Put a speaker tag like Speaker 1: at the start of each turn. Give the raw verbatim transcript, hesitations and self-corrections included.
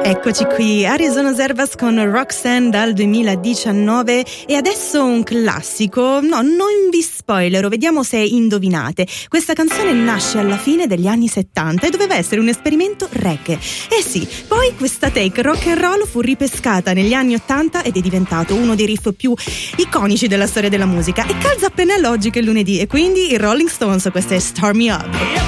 Speaker 1: Eccoci qui, Arizona Zervas con Roxanne dal duemiladiciannove e adesso un classico, no, non vi spoilerò, vediamo se indovinate. Questa canzone nasce alla fine degli anni settanta e doveva essere un esperimento reggae. Eh sì, poi questa take rock and roll fu ripescata negli anni ottanta ed è diventato uno dei riff più iconici della storia della musica e calza a pennello oggi che è lunedì e quindi i Rolling Stones, questa è Start Me Up.